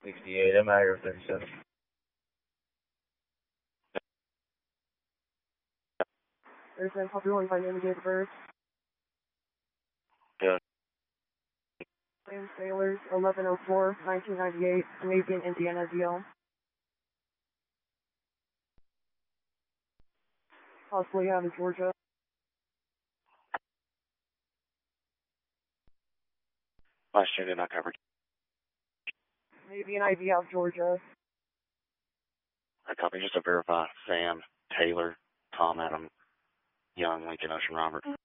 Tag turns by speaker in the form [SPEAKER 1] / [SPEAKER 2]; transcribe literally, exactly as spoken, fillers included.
[SPEAKER 1] sixty-eight, I'm out here thirty-seven.
[SPEAKER 2] thirty-seven, copy one, find name and date of birth.
[SPEAKER 1] Yeah.
[SPEAKER 2] William Sailors, eleven oh four, nineteen ninety-eight, Canadian, Indiana deal. Possibly out of Georgia.
[SPEAKER 1] Last unit not covered.
[SPEAKER 2] Maybe an I V out of Georgia.
[SPEAKER 1] I copy just to verify. Sam, Taylor, Tom, Adam, Young, Lincoln, Ocean, Robert.